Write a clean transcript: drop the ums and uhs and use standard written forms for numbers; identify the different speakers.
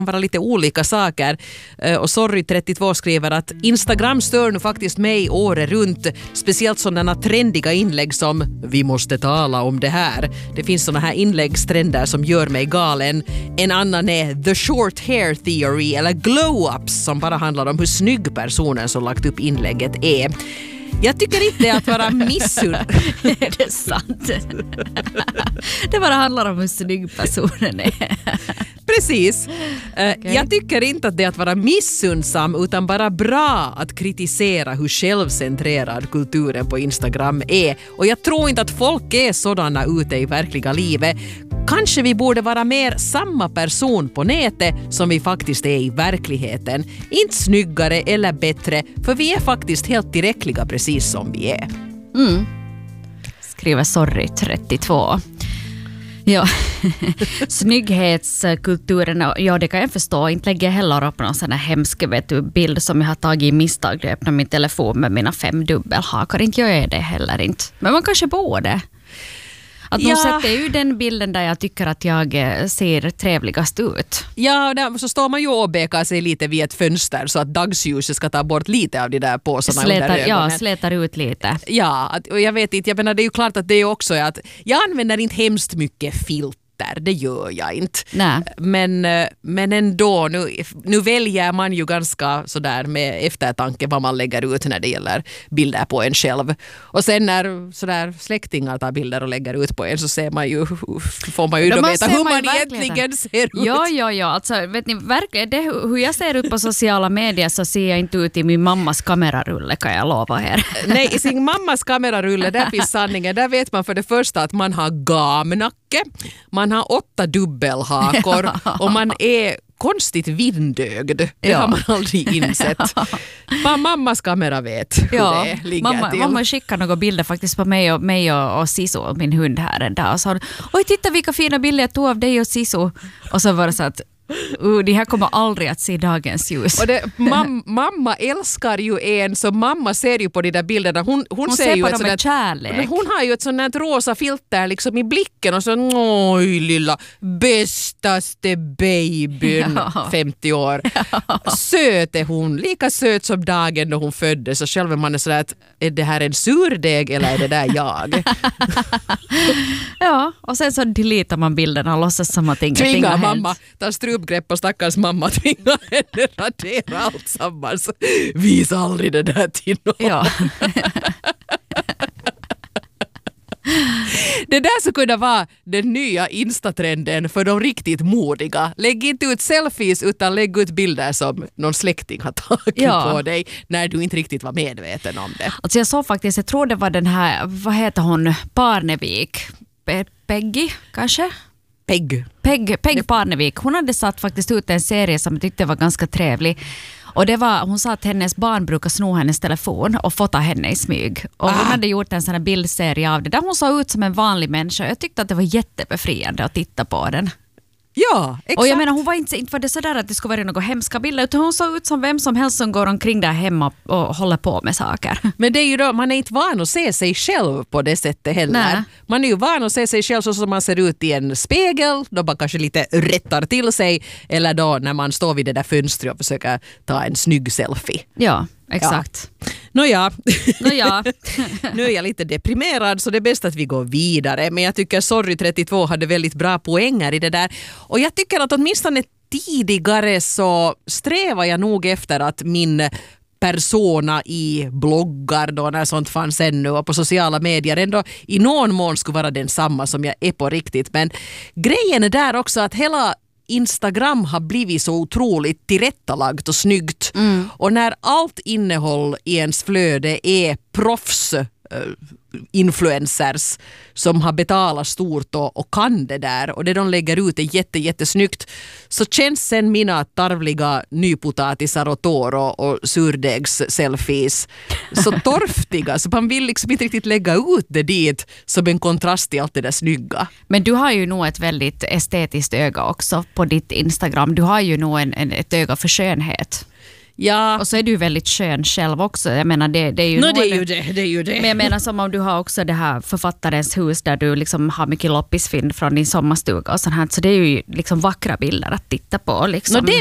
Speaker 1: vara lite olika saker. Och Sorry32 skriver att Instagram stör nu faktiskt mig året runt. Speciellt sådana trendiga inlägg som vi måste tala om det här. Det finns sådana här inläggstrender som gör mig galen. En annan är the short hair theory eller glow-ups som bara handlar om hur snygg personen som lagt upp inlägget är. Jag tycker inte att vara
Speaker 2: Är det sant? Det bara handlar om hur snygg personen är.
Speaker 1: Precis. Okay. Jag tycker inte att det är att vara missundsam utan bara bra att kritisera hur självcentrerad kulturen på Instagram är. Och jag tror inte att folk är sådana ute i verkliga livet. Kanske vi borde vara mer samma person på nätet som vi faktiskt är i verkligheten. Inte snyggare eller bättre, för vi är faktiskt helt tillräckliga precis som vi är.
Speaker 2: Skriver Sorry32. Ja, snygghetskulturen, ja det kan jag förstå. Inte lägger jag heller upp någon sån här hemsk bild som jag har tagit i misstag när jag öppnar min telefon med mina 5 dubbelhakar. Inte gör jag det heller inte. Men man kanske borde. Att de sätter ju den bilden där jag tycker att jag ser trevligast ut.
Speaker 1: Ja, där så står man ju och bekar sig lite vid ett fönster så att dagsljuset ska ta bort lite av de där påsarna under ögonen.
Speaker 2: Ja, slätar ut lite.
Speaker 1: Ja, och jag vet inte, jag menar det är ju klart att det är också att jag använder inte hemskt mycket filter. Det gör jag inte.
Speaker 2: Nej.
Speaker 1: Men ändå, nu väljer man ju ganska sådär med eftertanke vad man lägger ut när det gäller bilder på en själv. Och sen när sådär släktingar tar bilder och lägger ut på en så får man ju då veta hur man egentligen ser ut.
Speaker 2: Ja. Alltså, vet ni, hur jag ser ut på sociala medier så ser jag inte ut i min mammas kamerarulle, kan jag lova er.
Speaker 1: Nej, i sin mammas kamerarulle, där finns sanningen. Där vet man för det första att man har gamnacke. Man har 8 dubbelhakor och man är konstigt vindögd. Det har man aldrig insett. Bara mammas kamera vet hur det ligger till.
Speaker 2: Mamma skickar några bilder faktiskt på mig och Siso, min hund här en dag. Och sa, oj titta vilka fina bilder jag tog av dig och Siso. Och så var det så att det här kommer aldrig att se dagens ljus.
Speaker 1: Och mamma älskar ju en, så mamma ser ju på de där bilderna. Hon ser ju
Speaker 2: på dem med kärlek.
Speaker 1: Hon har ju ett sånt här rosa filter liksom i blicken och så oj lilla bästaste babyn 50 år. Söt är hon, lika söt som dagen då hon föddes. Och själv är man sådär att är det här en surdeg eller är det där jag?
Speaker 2: Ja, och sen så deletar man bilderna och låtsas som att ingenting har hänt.
Speaker 1: Mamma, ta strupgrepp på stackars mamma, tvinga henne radera allt sammans. Visa aldrig det där till någon.
Speaker 2: Ja.
Speaker 1: Det där så kunde vara den nya instatrenden för de riktigt modiga. Lägg inte ut selfies utan lägg ut bilder som någon släkting har tagit på dig när du inte riktigt var medveten om det.
Speaker 2: Alltså jag såg faktiskt, jag tror det var den här, vad heter hon, Parnevik, Peggy kanske? Peg Parnevik. Hon hade satt faktiskt ut en serie som jag tyckte var ganska trevlig. Och det var, hon sa att hennes barn brukar sno hennes telefon och fota henne i smyg. Och hon hade gjort en sån här bildserie av det där hon såg ut som en vanlig människa. Jag tyckte att det var jättebefriande att titta på den.
Speaker 1: Ja, exakt.
Speaker 2: Och jag menar, hon var inte var det sådär att det skulle vara några hemska bilder, utan hon såg ut som vem som helst som går omkring där hemma och håller på med saker.
Speaker 1: Men det är ju då, man är inte van att se sig själv på det sättet heller. Nej. Man är ju van att se sig själv så som man ser ut i en spegel, då man kanske lite rättar till sig, eller då när man står vid det där fönstret och försöker ta en snygg selfie.
Speaker 2: Ja, exakt.
Speaker 1: Ja. Nåja. Nu är jag lite deprimerad så det är bäst att vi går vidare. Men jag tycker Sorry32 hade väldigt bra poänger i det där. Och jag tycker att åtminstone tidigare så strävar jag nog efter att min persona i bloggar då när sånt fanns ännu och på sociala medier ändå i någon mån skulle vara densamma som jag är på riktigt. Men grejen är där också att hela Instagram har blivit så otroligt tillrättalagt och snyggt. Och när allt innehåll i ens flöde är proffs influencers som har betalat stort och kan det där och det de lägger ut är jättesnyggt, så känns sen mina tarvliga nypotatisar och tår och surdegs selfies så torftiga så man vill liksom inte riktigt lägga ut det dit som en kontrast till allt det där snygga.
Speaker 2: Men du har ju nog ett väldigt estetiskt öga också på ditt Instagram. Du har ju nog ett öga för skönhet.
Speaker 1: Ja.
Speaker 2: Och så är du väldigt skön själv också. Jag menar, det är ju
Speaker 1: det är ju det.
Speaker 2: Men jag menar som om du har också det här författarens hus där du liksom har mycket loppisfynd från din sommarstuga och sånt här. Så det är ju liksom vackra bilder att titta på. Liksom.